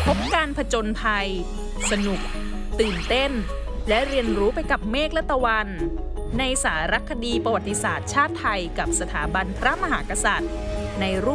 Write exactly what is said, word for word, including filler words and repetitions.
พบการผจญภัยสนุกตื่นเต้นและเรียนรู้ไปกับเมฆและตะวันในสารคดีประวัติศาสตร์ชาติไทยกับสถาบันพระมหากษัตริย์ในรูป